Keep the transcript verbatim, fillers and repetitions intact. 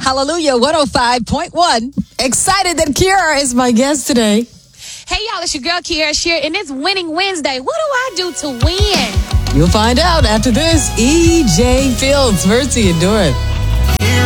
Hallelujah one oh five point one. Excited that Kiara is my guest today. Hey, y'all, it's your girl, Kiara Shear, and it's Winning Wednesday. What do I do to win? You'll find out after this. E J Fields, Mercy, and Doran.